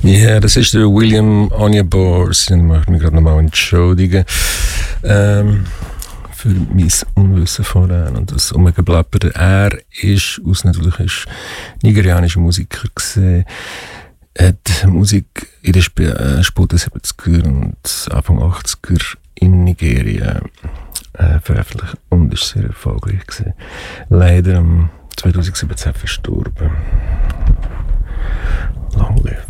Ja, das ist der William Onyeabor. Ich möchte mich gerade nochmal entschuldigen für mein Unwissen vorher und das Umgeblabbern. Er ist natürlich ein nigerianischer Musiker gewesen, hat Musik in den späten 70er und Anfang 80er in Nigeria veröffentlicht und ist sehr erfolgreich gewesen. Leider 2017 verstorben. Long live.